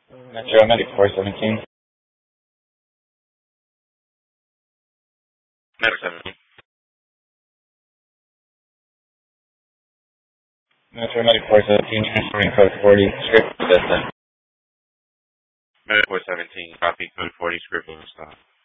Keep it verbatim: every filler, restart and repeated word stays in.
Metro Medic four seventeen. Medic seventeen. Metro Medic four seventeen, transferring code forty, script, Vista. Medic four seventeen, copy code forty, script, stop.